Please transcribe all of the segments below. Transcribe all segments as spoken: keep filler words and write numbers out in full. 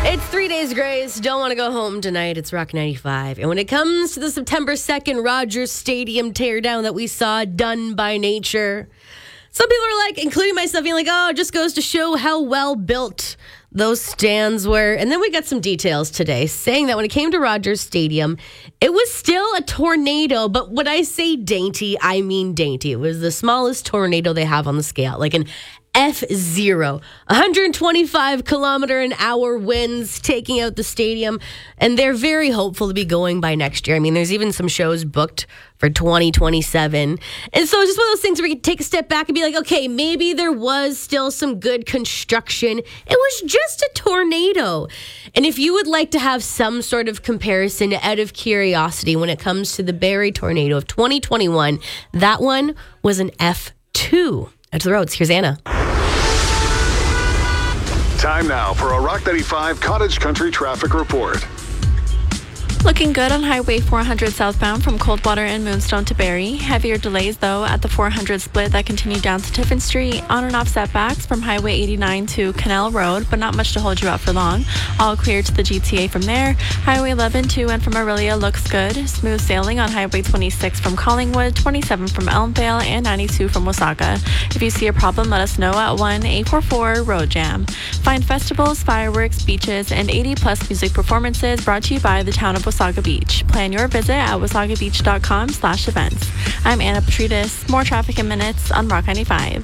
It's three days grace. Don't want to go home tonight. It's Rock ninety-five. And when it comes to the September second Rogers Stadium teardown that we saw done by nature, some people are like, including myself, being like, oh, it just goes to show how well built those stands were. And then we got some details today saying that when it came to Rogers Stadium, it was still a tornado. But when I say dainty, I mean dainty. It was the smallest tornado they have on the scale, like an F zero, one hundred twenty-five kilometer an hour winds taking out the stadium. And they're very hopeful to be going by next year. I mean, there's even some shows booked for twenty twenty-seven. And so it's just one of those things where you can take a step back and be like, okay, maybe there was still some good construction. It was just a tornado. And if you would like to have some sort of comparison out of curiosity when it comes to the Barrie tornado of twenty twenty-one, that one was an F two. Out to the roads. Here's Anna. Time now for a Rock ninety-five Cottage Country traffic report. Looking good on Highway four hundred southbound from Coldwater and Moonstone to Barrie. Heavier delays, though, at the four hundred split that continue down to Tiffin Street. On and off setbacks from Highway eighty-nine to Canal Road, but not much to hold you up for long. All clear to the G T A from there. Highway eleven to and from Aurelia looks good. Smooth sailing on Highway twenty-six from Collingwood, twenty-seven from Elmvale, and ninety-two from Wasaga. If you see a problem, let us know at one eight four four road jam. Find festivals, fireworks, beaches, and eighty plus music performances brought to you by the town of Wasaga Beach. Plan your visit at wasagabeach.com slash events. I'm Anna Petrides. More traffic in minutes on Rock ninety-five.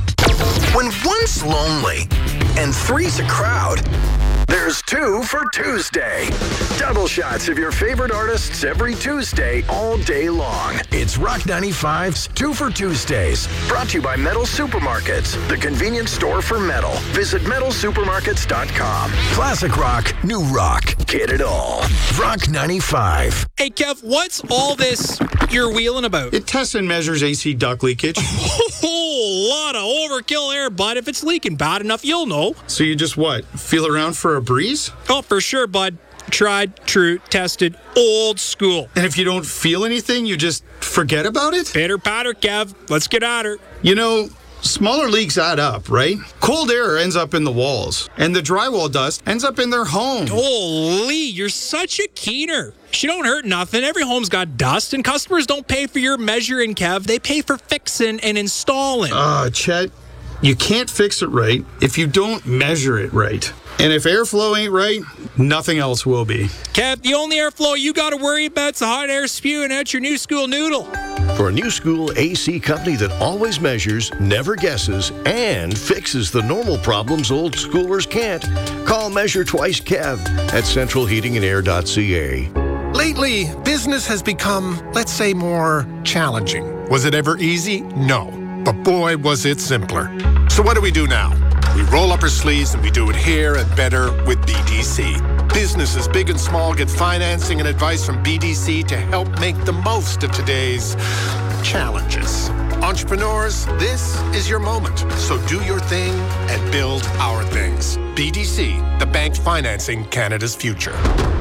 When one's lonely and three's a crowd, there's two for Tuesday. Double shots of your favorite artists every Tuesday, all day long. It's Rock ninety-five's Two for Tuesdays. Brought to you by Metal Supermarkets, the convenience store for metal. Visit metal supermarkets dot com. Classic rock, new rock. Get it all. Rock ninety-five. Hey, Kev, what's all this you're wheeling about? It tests and measures A C duct leakage. A whole lot of overkill there, bud. If it's leaking bad enough, you'll know. So you just what? Feel around for a breeze? Oh, for sure, bud. Tried, true, tested, old school. And if you don't feel anything, you just forget about it? Pitter patter, Kev. Let's get at her. You know, smaller leaks add up, right? Cold air ends up in the walls, and the drywall dust ends up in their home. Holy, you're such a keener. She don't hurt nothing. Every home's got dust, and customers don't pay for your measuring, Kev. They pay for fixing and installing. Ah, uh, Chet, you can't fix it right if you don't measure it right. And if airflow ain't right, nothing else will be. Kev, the only airflow you got to worry about is the hot air spewing out your new school noodle. For a new school A C company that always measures, never guesses, and fixes the normal problems old schoolers can't, call Measure Twice Kev at central heating and air dot c a. Lately, business has become, let's say, more challenging. Was it ever easy? No. But boy, was it simpler. So what do we do now? We roll up our sleeves and we do it here and better with B D C. Businesses big and small get financing and advice from B D C to help make the most of today's challenges. Entrepreneurs, this is your moment. So do your thing and build our things. B D C, the bank financing Canada's future.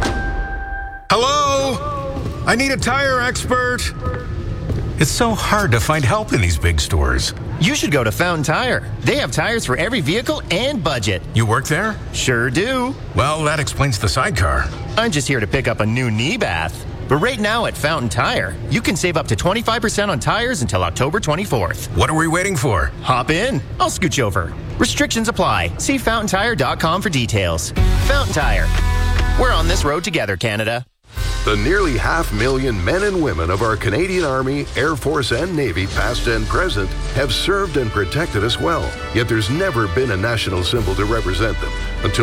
Hello? I need a tire expert. It's so hard to find help in these big stores. You should go to Fountain Tire. They have tires for every vehicle and budget. You work there? Sure do. Well, that explains the sidecar. I'm just here to pick up a new knee bath. But right now at Fountain Tire, you can save up to twenty-five percent on tires until October twenty-fourth. What are we waiting for? Hop in. I'll scooch over. Restrictions apply. See fountain tire dot com for details. Fountain Tire. We're on this road together, Canada. The nearly half million men and women of our Canadian Army, Air Force, and Navy, past and present, have served and protected us well. Yet there's never been a national symbol to represent them until